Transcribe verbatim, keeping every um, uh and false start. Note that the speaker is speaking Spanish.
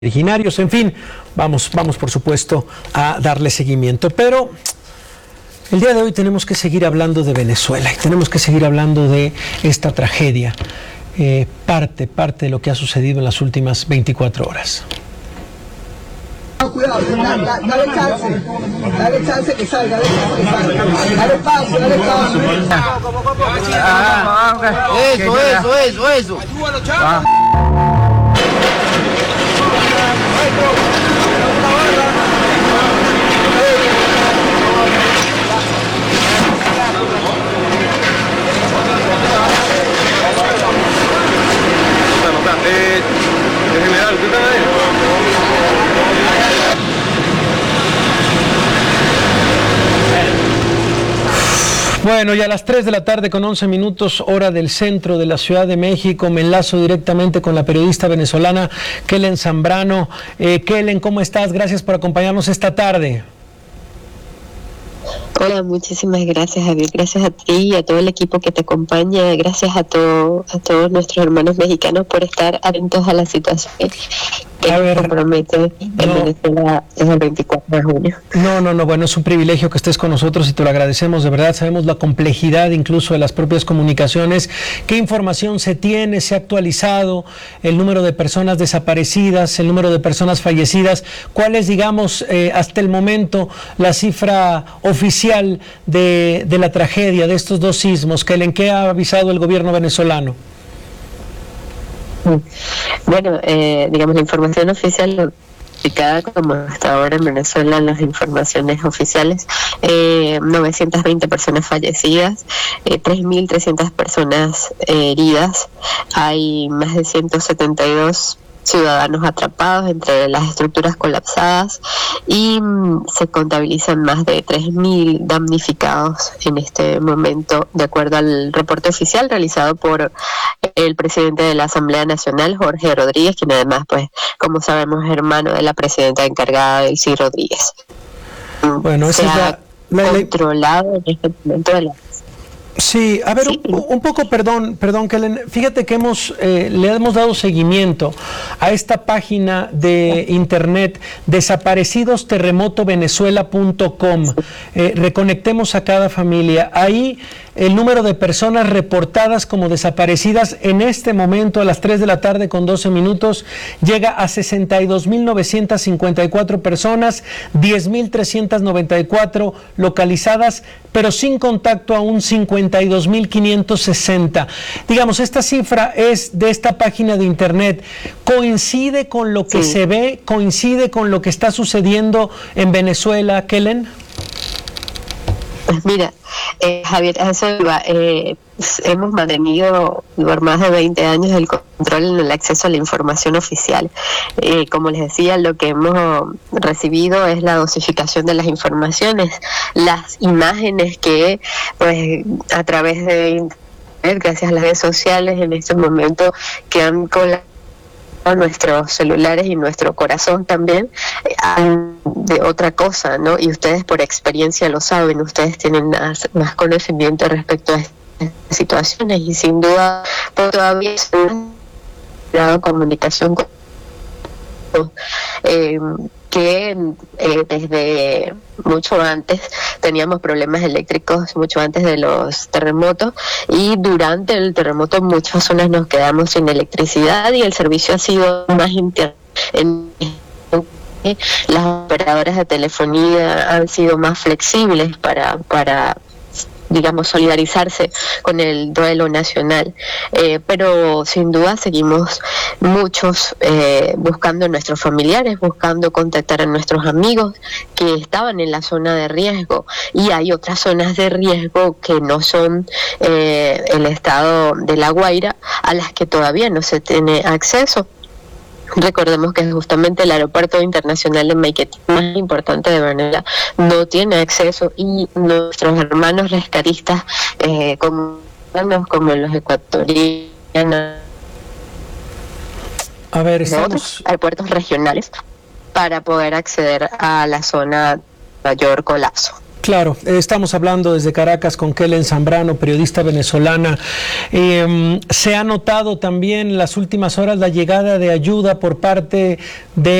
originarios, en fin, vamos, vamos por supuesto a darle seguimiento, pero el día de hoy tenemos que seguir hablando de Venezuela y tenemos que seguir hablando de esta tragedia, eh, parte, parte de lo que ha sucedido en las últimas veinticuatro horas. Cuidado, dale, dale chance, dale chance que salga, dale chance que salga, dale espacio, dale espacio. Eso, eso, eso, eso. Eh, general, ¿qué tal ahí? Bueno, y a las tres de la tarde con once minutos, hora del centro de la Ciudad de México, me enlazo directamente con la periodista venezolana Kellen Zambrano. Eh, Kellen, ¿cómo estás? Gracias por acompañarnos esta tarde. Hola, muchísimas gracias, Javier. Gracias a ti y a todo el equipo que te acompaña. Gracias a, todo, a todos nuestros hermanos mexicanos por estar atentos a la situación que nos compromete en no, Venezuela desde el veinticuatro de junio. No, no, no, bueno, es un privilegio que estés con nosotros y te lo agradecemos, de verdad. Sabemos la complejidad incluso de las propias comunicaciones. ¿Qué información se tiene? ¿Se ha actualizado el número de personas desaparecidas, el número de personas fallecidas? ¿Cuál es, digamos, eh, hasta el momento la cifra oficial de, de la tragedia, de estos dos sismos? ¿En qué ha avisado el gobierno venezolano? Bueno, eh, digamos, la información oficial publicada como hasta ahora en Venezuela, las informaciones oficiales, eh, novecientas veinte personas fallecidas, eh, tres mil trescientas personas eh, heridas, hay más de ciento setenta y dos ciudadanos atrapados entre las estructuras colapsadas y mm, se contabilizan más de tres mil damnificados en este momento, de acuerdo al reporte oficial realizado por el presidente de la Asamblea Nacional, Jorge Rodríguez, quien además, pues, como sabemos, es hermano de la presidenta encargada, Delcy Rodríguez. Bueno, se esa ha es la, la, controlado en este momento de la... Sí, a ver, sí. Un, un poco, perdón, perdón, Kellen, fíjate que hemos, eh, le hemos dado seguimiento a esta página de internet desaparecidos terremoto venezuela punto com, eh, reconectemos a cada familia. Ahí el número de personas reportadas como desaparecidas en este momento a las tres de la tarde con doce minutos llega a sesenta y dos mil novecientas cincuenta y cuatro personas, diez mil trescientas noventa y cuatro localizadas, pero sin contacto aún cincuenta y dos mil quinientos sesenta. Digamos, esta cifra es de esta página de internet. ¿Coincide con lo que sí. se ve? ¿Coincide con lo que está sucediendo en Venezuela, Kellen? Pues mira, eh, Javier, eso iba, eh, hemos mantenido por más de veinte años el control en el acceso a la información oficial. Eh, como les decía, lo que hemos recibido es la dosificación de las informaciones, las imágenes que, pues, a través de internet, gracias a las redes sociales, en este momento que han colaborado nuestros celulares y nuestro corazón también eh, de otra cosa, ¿no? Y ustedes por experiencia lo saben, ustedes tienen más, más conocimiento respecto a estas situaciones y sin duda pues, todavía se ha dado comunicación con eh, que eh, desde mucho antes teníamos problemas eléctricos, mucho antes de los terremotos, y durante el terremoto muchas zonas nos quedamos sin electricidad y el servicio ha sido más interno. En las operadoras de telefonía han sido más flexibles para para digamos, solidarizarse con el duelo nacional, eh, pero sin duda seguimos muchos eh, buscando a nuestros familiares, buscando contactar a nuestros amigos que estaban en la zona de riesgo, y hay otras zonas de riesgo que no son eh, el estado de La Guaira, a las que todavía no se tiene acceso. Recordemos que justamente el aeropuerto internacional de Maiquetía, más importante de Venezuela, no tiene acceso, y nuestros hermanos rescatistas, eh, como, como los ecuatorianos, a ver, estamos... otros aeropuertos regionales, para poder acceder a la zona de mayor colapso. Claro, eh, estamos hablando desde Caracas con Kellen Zambrano, periodista venezolana. Eh, se ha notado también en las últimas horas la llegada de ayuda por parte de